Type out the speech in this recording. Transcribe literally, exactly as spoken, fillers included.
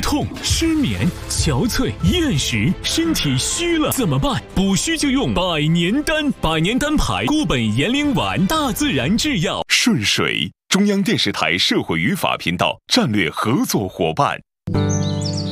痛、失眠、憔悴、厌食，身体虚了怎么办？补虚就用百年丹，百年丹牌固本延龄丸，大自然制药。 顺水，中央电视台社会与法频道战略合作伙伴。